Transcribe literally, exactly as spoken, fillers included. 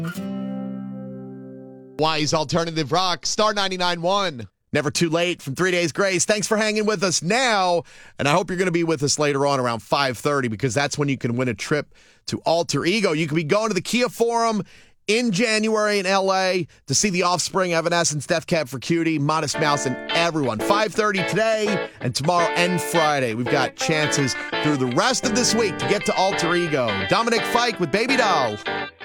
Wise Alternative Rock, Star ninety-nine point one. Never too late from Three Days Grace. Thanks for hanging with us now, and I hope you're going to be with us later on around five thirty because that's when you can win a trip to Alter Ego. You could be going to the Kia Forum in January in L A to see The Offspring, Evanescence, Death Cab for Cutie, Modest Mouse, and everyone. five thirty today and tomorrow and Friday. We've got chances through the rest of this week to get to Alter Ego. Dominic Fike with Baby Doll.